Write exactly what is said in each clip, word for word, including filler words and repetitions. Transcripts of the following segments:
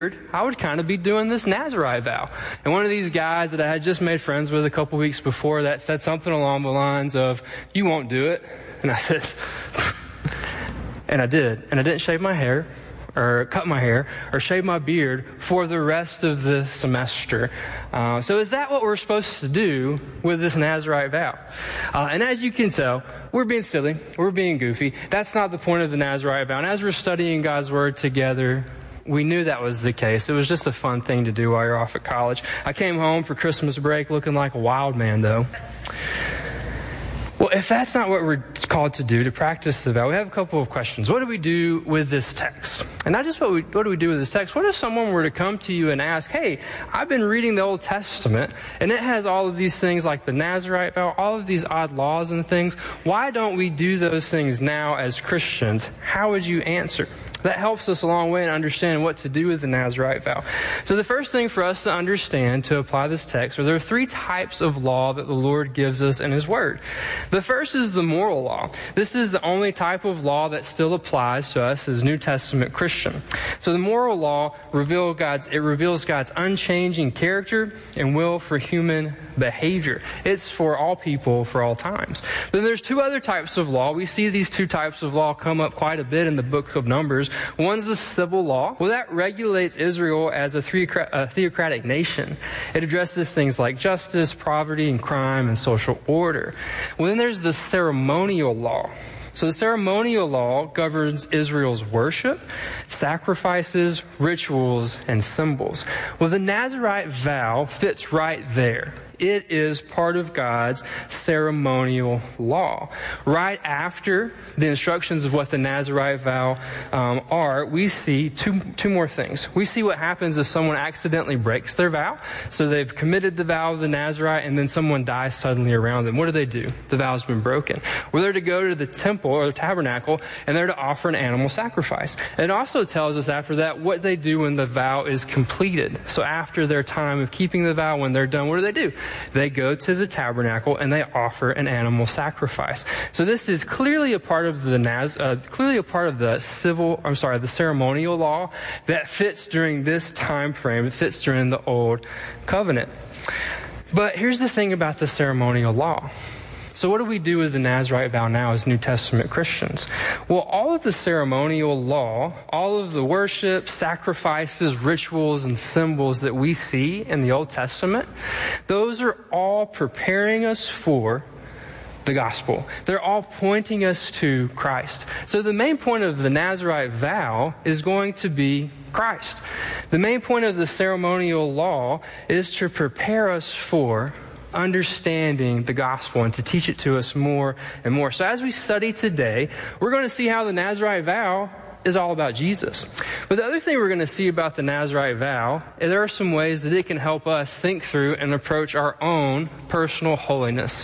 I would kind of be doing this Nazirite vow. And one of these guys that I had just made friends with a couple weeks before that said something along the lines of, "You won't do it." And I said, and I did. And I didn't shave my hair or cut my hair or shave my beard for the rest of the semester. Uh, so is that what we're supposed to do with this Nazirite vow? Uh, and as you can tell, we're being silly. We're being goofy. That's not the point of the Nazirite vow. And as we're studying God's Word together, we knew that was the case. It was just a fun thing to do while you're off at college. I came home for Christmas break looking like a wild man, though. Well, if that's not what we're called to do, to practice the vow, we have a couple of questions. What do we do with this text? And not just what we, what do we do with this text? What if someone were to come to you and ask, "Hey, I've been reading the Old Testament, and it has all of these things like the Nazirite vow, all of these odd laws and things. Why don't we do those things now as Christians?" How would you answer? That helps us a long way in understanding what to do with the Nazirite vow. So the first thing for us to understand to apply this text are there are three types of law that the Lord gives us in His Word. The first is the moral law. This is the only type of law that still applies to us as New Testament Christian. So the moral law reveal God's, it reveals God's unchanging character and will for human behavior. It's for all people, for all times. But then there's two other types of law. We see these two types of law come up quite a bit in the book of Numbers. One's the civil law. Well, that regulates Israel as a theocratic nation. It addresses things like justice, poverty, and crime, and social order. Well, then there's the ceremonial law. So the ceremonial law governs Israel's worship, sacrifices, rituals, and symbols. Well, the Nazirite vow fits right there. It is part of God's ceremonial law. Right after the instructions of what the Nazirite vow um, are, we see two two more things. We see what happens if someone accidentally breaks their vow. So they've committed the vow of the Nazirite, and then someone dies suddenly around them. What do they do? The vow's been broken. Well, they're to go to the temple or the tabernacle, and they're to offer an animal sacrifice. And it also tells us after that what they do when the vow is completed. So after their time of keeping the vow, when they're done, what do they do? They go to the tabernacle and they offer an animal sacrifice. So this is clearly a part of the Naz, uh, clearly a part of the civil, I'm sorry, the ceremonial law that fits during this time frame. It fits during the Old Covenant. But here's the thing about the ceremonial law. So what do we do with the Nazirite vow now as New Testament Christians? Well, all of the ceremonial law, all of the worship, sacrifices, rituals, and symbols that we see in the Old Testament, those are all preparing us for the gospel. They're all pointing us to Christ. So the main point of the Nazirite vow is going to be Christ. The main point of the ceremonial law is to prepare us for understanding the gospel and to teach it to us more and more. So as we study today, we're going to see how the Nazirite vow is all about Jesus. But the other thing we're going to see about the Nazirite vow is there are some ways that it can help us think through and approach our own personal holiness.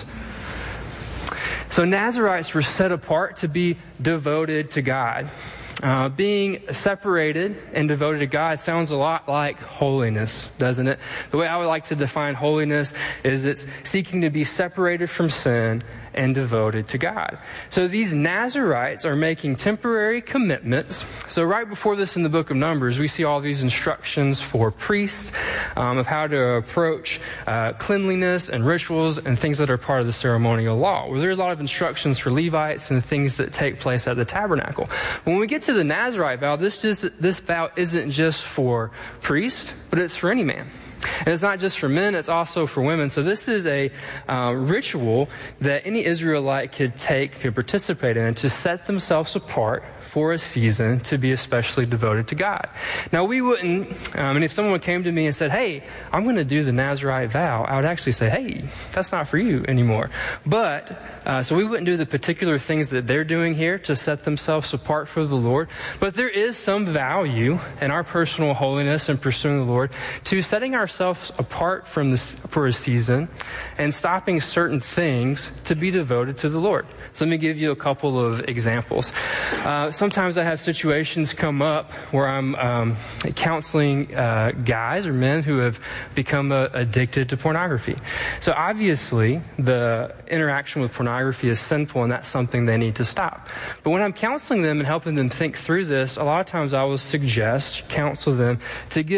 So Nazirites were set apart to be devoted to God. Uh, being separated and devoted to God sounds a lot like holiness, doesn't it? The way I would like to define holiness is it's seeking to be separated from sin and devoted to God. So these Nazirites are making temporary commitments. So right before this in the book of Numbers, we see all these instructions for priests um, of how to approach uh, cleanliness and rituals and things that are part of the ceremonial law. Well, there's a lot of instructions for Levites and things that take place at the tabernacle. When we get to the Nazirite vow, this just this vow isn't just for priests, but it's for any man. And it's not just for men, it's also for women. So this is a uh, ritual that any Israelite could take, could participate in to set themselves apart for a season to be especially devoted to God. Now we wouldn't, um, and if someone came to me and said, "Hey, I'm going to do the Nazirite vow," I would actually say, "Hey, that's not for you anymore." But, uh, so we wouldn't do the particular things that they're doing here to set themselves apart for the Lord. But there is some value in our personal holiness and pursuing the Lord to setting ourselves apart from this for a season and stopping certain things to be devoted to the Lord. So let me give you a couple of examples. Uh, sometimes I have situations come up where I'm um, counseling uh, guys or men who have become uh, addicted to pornography. So obviously, the interaction with pornography is sinful, and that's something they need to stop. But when I'm counseling them and helping them think through this, a lot of times I will suggest, counsel them to give